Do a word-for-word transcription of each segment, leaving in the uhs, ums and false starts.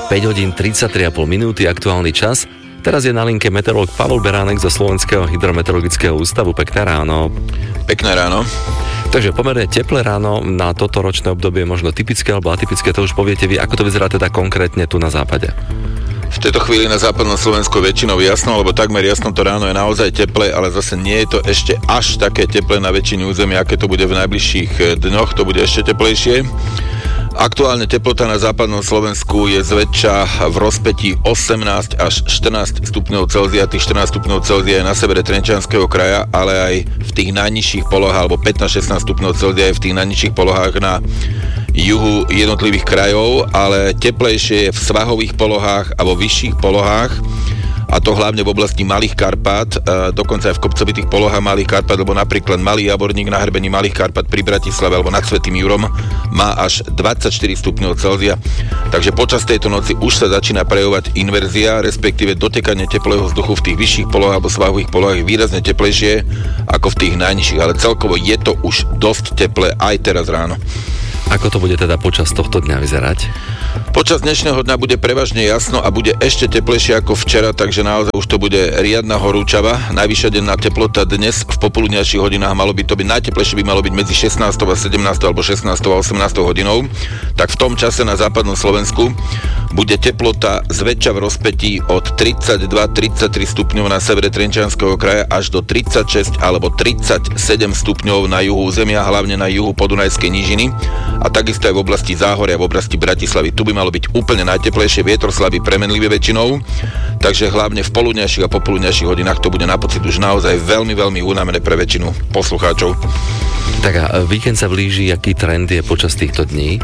päť hodín tridsaťtri a pol minúty, aktuálny čas. Teraz je na linke meteorológ Pavol Beránek zo Slovenského hydrometeorologického ústavu. Pekné ráno. Pekné ráno. Takže pomerne teplé ráno na toto ročné obdobie, možno typické alebo atypické, to už poviete vy. Ako to vyzerá teda konkrétne tu na západe? V tejto chvíli na západnom Slovensku väčšinou jasno, lebo takmer jasno to ráno je naozaj teplé, ale zase nie je to ešte až také teplé na väčšine územia, aké to bude v najbližších dňoch, to bude ešte teplejšie. Aktuálne teplota na západnom Slovensku je zväčša v rozpätí osemnásť až štrnásť stupňov Celzia. Tých štrnásť stupňov Celzia je na severe Trenčianskeho kraja, ale aj v tých najnižších polohách, alebo pätnásť šestnásť stupňov Celzia je v tých najnižších polohách na juhu jednotlivých krajov, ale teplejšie je v svahových polohách a vo vyšších polohách. A to hlavne v oblasti Malých Karpát, dokonca aj v kopcovitých polohách Malých Karpát, lebo napríklad Malý Javorník na hrebení Malých Karpát pri Bratislave alebo nad Svätým Jurom má až dvadsaťštyri stupňov Celzia. Takže počas tejto noci už sa začína prejavovať inverzia, respektíve dotekanie teplého vzduchu v tých vyšších polohách alebo svahových polohách je výrazne teplejšie ako v tých najnižších, ale celkovo je to už dosť teplé aj teraz ráno. Ako to bude teda počas tohto dňa vyzerať? Počas dnešného dňa bude prevažne jasno a bude ešte teplejšie ako včera, takže naozaj už to bude riadna horúčava. Najvyššia denná teplota dnes v popoludňajších hodinách malo by to byť, najteplejšie by malo byť medzi šestnástou a sedemnástou alebo šestnástou a osemnástou hodinou. Tak v tom čase na západnom Slovensku bude teplota zväčša v rozpätí od tridsaťdva tridsaťtri stupňov na severe Trenčianskeho kraja až do tridsaťšesť alebo tridsaťsedem stupňov na juhu územia, hlavne na juhu Podunajskej nížiny a takisto aj v oblasti Záhoria, v oblasti Bratislavy. Tu by malo byť úplne najteplejšie, vietor slabý premenlivý väčšinou, takže hlavne v poludňajších a popoludňajších hodinách to bude na pocit už naozaj veľmi, veľmi únavné pre väčšinu poslucháčov. Tak a víkend sa blíži, aký trend je počas týchto dní?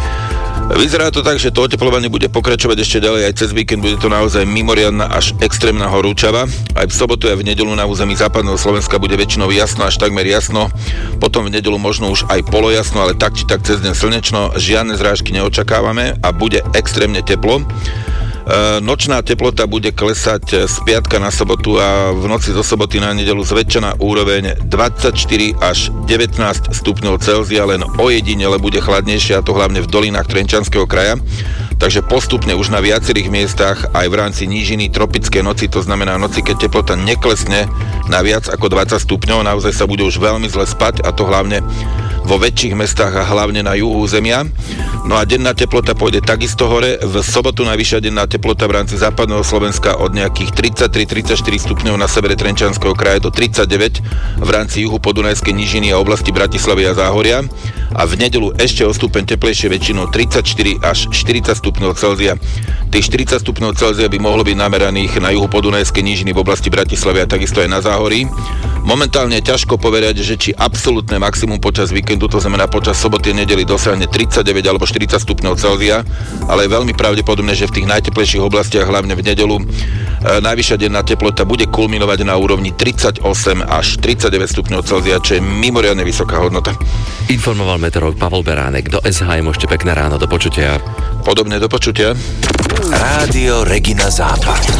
Vyzerá to tak, že to oteplovanie bude pokračovať ešte ďalej aj cez víkend, bude to naozaj mimoriadna až extrémna horúčava. Aj v sobotu a v nedeľu na území západného Slovenska bude väčšinou jasno až takmer jasno. Potom v nedeľu možno už aj polojasno, ale tak či tak cez deň slnečno, žiadne zrážky neočakávame a bude extrémne teplo. Nočná teplota bude klesať z piatka na sobotu a v noci zo soboty na nedeľu zväčša na úroveň dvadsaťštyri až devätnásť stupňov Celzia, len ojedinele bude chladnejšie, a to hlavne v dolinách Trenčianskeho kraja. Takže postupne už na viacerých miestach aj v rámci nížiny tropické noci, to znamená noci, keď teplota neklesne na viac ako dvadsať stupňov, naozaj sa bude už veľmi zle spať, a to hlavne vo väčších mestách a hlavne na juhu územia. No a denná teplota pôjde takisto hore. V sobotu najvyššia denná teplota v rámci západného Slovenska od nejakých tridsaťtri tridsaťštyri stupňov na severe Trenčianskeho kraja do tridsaťdeväť v rámci juhu Podunajskej nížiny a oblasti Bratislavy a Záhoria. A v nedeľu ešte o stupeň teplejšie, väčšinou tridsaťštyri až štyridsať stupňov Celzia. Tých štyridsať stupňov Celzia by mohlo byť nameraných na juhu Podunajskej nížiny v oblasti Bratislavy a takisto aj na Záhorí. Momentálne je ťažko povedať, že či absolútne maximum počas víkendu, to znamená počas soboty a nedely, dosiahne tridsaťdeväť alebo štyridsať stupňov Celzia, ale je veľmi pravdepodobné, že v tých najteplejších oblastiach, hlavne v nedeľu, e, najvyššia denná teplota bude kulminovať na úrovni tridsaťosem až tridsaťdeväť stupňov Celzia, čo je mimoriadne vysoká hodnota. Informoval meteorológ Pavol Beránek. Do es há môžete pekné ráno, do počutia. Podobne, do počutia. Rádio Regina Západ.